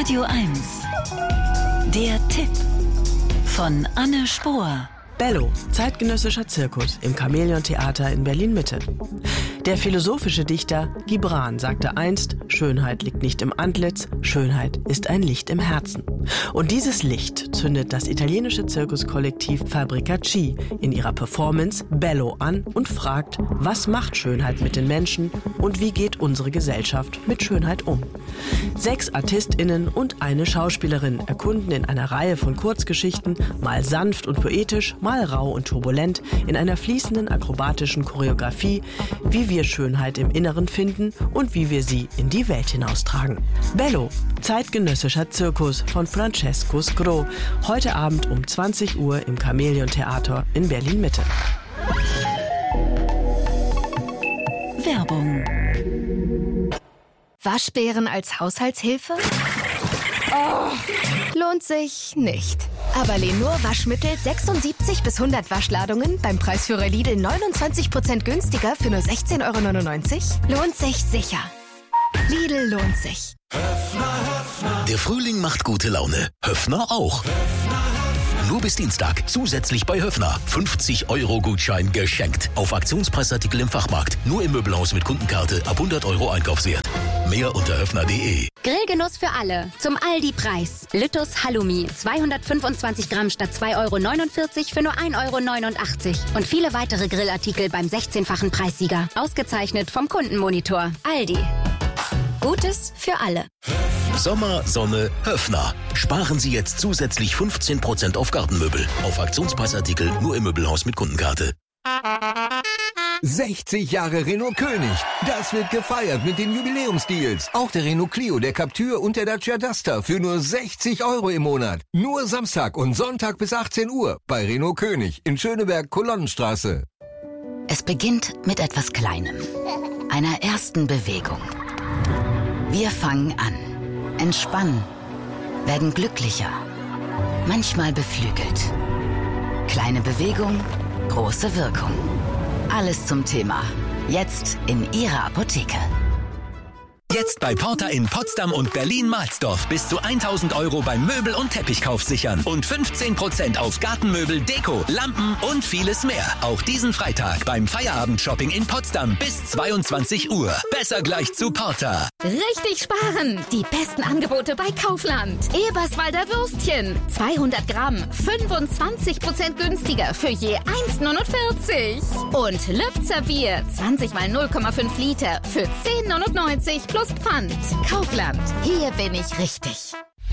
Radio 1. Der Tipp von Anne Spohr. Bello, zeitgenössischer Zirkus im Chamäleon-Theater in Berlin-Mitte. Der philosophische Dichter Gibran sagte einst, Schönheit liegt nicht im Antlitz, Schönheit ist ein Licht im Herzen. Und dieses Licht zündet das italienische Zirkuskollektiv Fabrica-C in ihrer Performance Bello an und fragt, was macht Schönheit mit den Menschen und wie geht unsere Gesellschaft mit Schönheit um? 6 ArtistInnen und eine Schauspielerin erkunden in einer Reihe von Kurzgeschichten, mal sanft und poetisch, mal rau und turbulent, in einer fließenden akrobatischen Choreografie, wie wir Schönheit im Inneren finden und wie wir sie in die Welt hinaustragen. Bello, zeitgenössischer Zirkus von Francesco Scro, heute Abend um 20 Uhr im Chamäleon-Theater in Berlin-Mitte. Werbung. Waschbären als Haushaltshilfe? Oh, lohnt sich nicht. Aber Lenur Waschmittel 76 bis 100 Waschladungen beim Preisführer Lidl 29% günstiger für nur 16,99 €? Lohnt sich sicher. Lidl lohnt sich. Der Frühling macht gute Laune. Höffner auch. Nur bis Dienstag zusätzlich bei Höffner 50 € Gutschein geschenkt. Auf Aktionspreisartikel im Fachmarkt. Nur im Möbelhaus mit Kundenkarte ab 100 € Einkaufswert. Mehr unter höffner.de. Grillgenuss für alle. Zum Aldi-Preis. Lüttus Halloumi. 225 Gramm statt 2,49 € für nur 1,89 €. Und viele weitere Grillartikel beim 16-fachen Preissieger. Ausgezeichnet vom Kundenmonitor. Aldi. Gutes für alle. Sommer, Sonne, Höffner. Sparen Sie jetzt zusätzlich 15% auf Gartenmöbel. Auf Aktionspreisartikel nur im Möbelhaus mit Kundenkarte. 60 Jahre Renault König. Das wird gefeiert mit den Jubiläumsdeals. Auch der Renault Clio, der Captur und der Dacia Duster für nur 60 € im Monat. Nur Samstag und Sonntag bis 18 Uhr bei Renault König in Schöneberg-Kolonnenstraße. Es beginnt mit etwas Kleinem. Einer ersten Bewegung. Wir fangen an, entspannen, werden glücklicher, manchmal beflügelt. Kleine Bewegung, große Wirkung. Alles zum Thema. Jetzt in Ihrer Apotheke. Jetzt bei Porta in Potsdam und Berlin-Mahlsdorf bis zu 1.000 € beim Möbel- und Teppichkauf sichern. Und 15% auf Gartenmöbel, Deko, Lampen und vieles mehr. Auch diesen Freitag beim Feierabend-Shopping in Potsdam bis 22 Uhr. Besser gleich zu Porta. Richtig sparen! Die besten Angebote bei Kaufland. Eberswalder Würstchen. 200 Gramm. 25% günstiger für je 1,49 €. Und Lübzer Bier. 20 mal 0,5 Liter für 10,99 € plus Pfand. Kaufland. Hier bin ich richtig.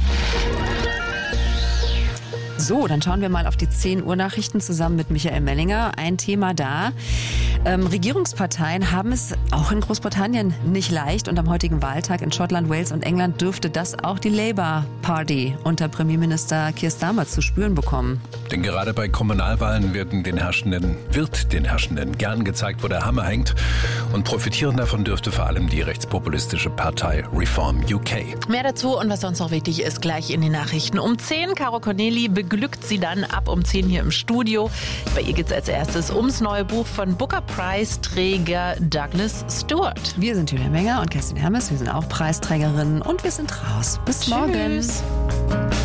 So, dann schauen wir mal auf die 10 Uhr Nachrichten zusammen mit Michael Mellinger. Ein Thema da. Regierungsparteien haben es auch in Großbritannien nicht leicht und am heutigen Wahltag in Schottland, Wales und England dürfte das auch die Labour Party unter Premierminister Keir Starmer zu spüren bekommen. Denn gerade bei Kommunalwahlen wird den Herrschenden gern gezeigt, wo der Hammer hängt. Und profitieren davon dürfte vor allem die rechtspopulistische Partei Reform UK. Mehr dazu und was sonst noch wichtig ist, gleich in den Nachrichten. Um 10, Caro Corneli beglückt sie dann ab um 10 hier im Studio. Bei ihr geht es als erstes ums neue Buch von Booker Prize-Träger Douglas Stewart. Wir sind Julia Menger und Kerstin Hermes. Wir sind auch Preisträgerinnen und wir sind raus. Bis morgen.